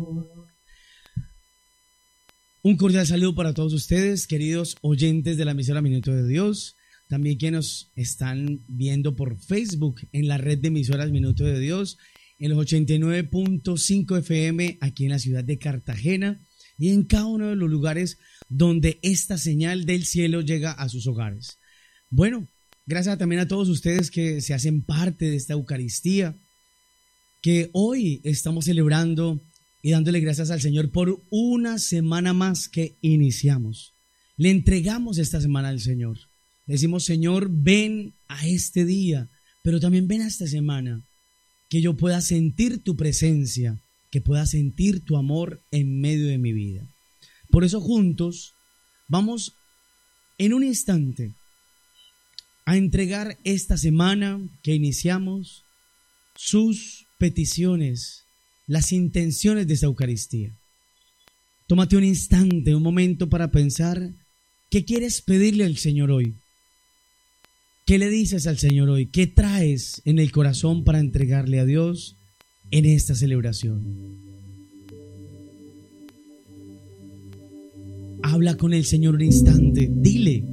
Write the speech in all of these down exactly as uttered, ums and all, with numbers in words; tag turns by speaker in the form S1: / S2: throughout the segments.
S1: Un cordial saludo para todos ustedes, queridos oyentes de la emisora Minuto de Dios, también quienes nos están viendo por Facebook en la red de emisoras Minuto de Dios, en los ochenta y nueve punto cinco F M aquí en la ciudad de Cartagena y en cada uno de los lugares donde esta señal del cielo llega a sus hogares. Bueno, gracias también a todos ustedes que se hacen parte de esta Eucaristía, que hoy estamos celebrando y dándole gracias al Señor por una semana más que iniciamos. Le entregamos esta semana al Señor. Le decimos, Señor, ven a este día, pero también ven a esta semana, que yo pueda sentir tu presencia, que pueda sentir tu amor en medio de mi vida. Por eso juntos vamos en un instante a entregar esta semana que iniciamos sus peticiones, las intenciones de esta Eucaristía. Tómate un instante, un momento para pensar qué quieres pedirle al Señor hoy. ¿Qué le dices al Señor hoy? ¿Qué traes en el corazón para entregarle a Dios en esta celebración? Habla con el Señor un instante, dile.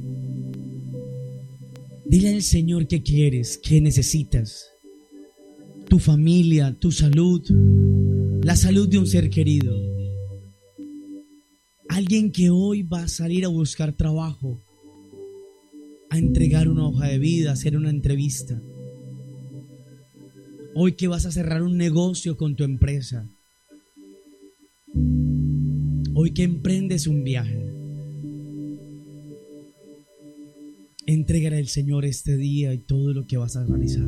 S1: Dile al Señor qué quieres, qué necesitas. Tu familia, tu salud, la salud de un ser querido. Alguien que hoy va a salir a buscar trabajo, a entregar una hoja de vida, a hacer una entrevista. Hoy que vas a cerrar un negocio con tu empresa. Hoy que emprendes un viaje. Entrégale al Señor este día y todo lo que vas a realizar.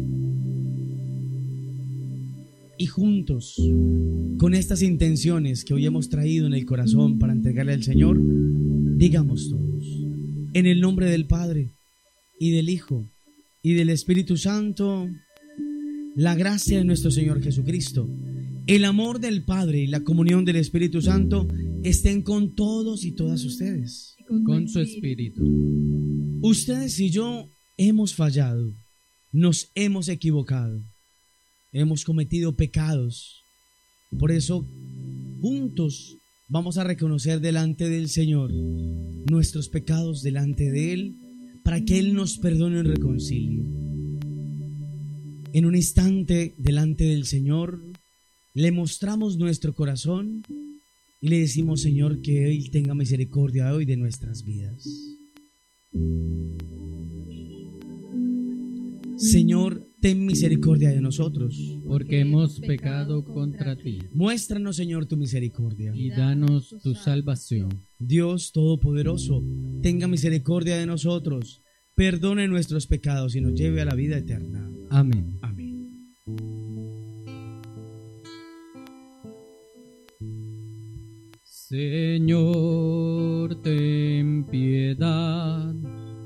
S1: Y juntos, con estas intenciones que hoy hemos traído en el corazón para entregarle al Señor, digamos todos, en el nombre del Padre, y del Hijo, y del Espíritu Santo, la gracia de nuestro Señor Jesucristo, el amor del Padre y la comunión del Espíritu Santo estén con todos y todas ustedes.
S2: Con su Espíritu.
S1: Ustedes y yo hemos fallado, nos hemos equivocado. Hemos cometido pecados. Por eso, juntos vamos a reconocer delante del Señor nuestros pecados delante de Él, para que Él nos perdone y reconcilie. En un instante delante del Señor, le mostramos nuestro corazón y le decimos, Señor, que Él tenga misericordia hoy de nuestras vidas. Señor, ten misericordia de nosotros,
S2: porque hemos pecado contra ti.
S1: Muéstranos, Señor, tu misericordia
S2: y danos tu salvación.
S1: Dios Todopoderoso, tenga misericordia de nosotros, perdone nuestros pecados y nos lleve a la vida eterna.
S2: Amén.
S1: Amén.
S2: Señor, ten